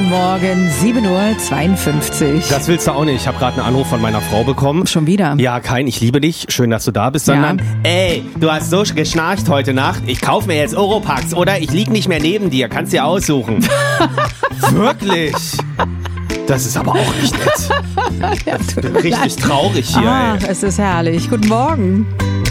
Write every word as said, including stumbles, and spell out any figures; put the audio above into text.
Guten Morgen, sieben Uhr zweiundfünfzig. Das willst du auch nicht. Ich habe gerade einen Anruf von meiner Frau bekommen. Schon wieder? Ja, kein Ich liebe dich. Schön, dass du da bist, sondern Ja. ey, du hast so geschnarcht heute Nacht. Ich kauf mir jetzt Oropax oder ich lieg nicht mehr neben dir. Kannst dir aussuchen. Wirklich? Das ist aber auch nicht nett. Ja, Ich bin richtig traurig hier, Ach, ey. es ist herrlich. Guten Morgen.